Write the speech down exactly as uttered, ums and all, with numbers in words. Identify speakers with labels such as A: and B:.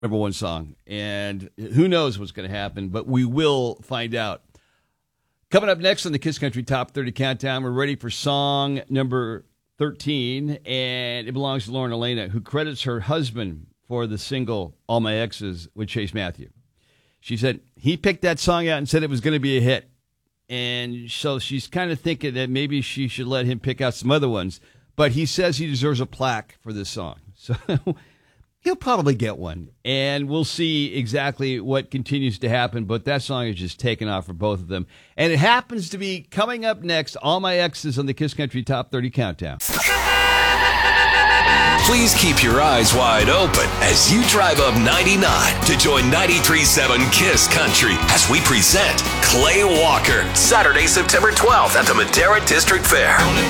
A: number one song. And who knows what's going to happen, but we will find out. Coming up next on the Kiss Country Top thirty Countdown, we're ready for song number thirteen, and it belongs to Lauren Elena, who credits her husband for the single All My Exes with Chase Matthew. She said he picked that song out and said it was going to be a hit. And so she's kind of thinking that maybe she should let him pick out some other ones. But he says he deserves a plaque for this song. So he'll probably get one. And we'll see exactly what continues to happen. But that song is just taken off for both of them. And it happens to be coming up next, All My Exes on the Kiss Country Top thirty Countdown.
B: Please keep your eyes wide open as you drive up ninety-nine to join ninety-three point seven Kiss Country as we present Clay Walker, Saturday, September twelfth at the Madera District Fair.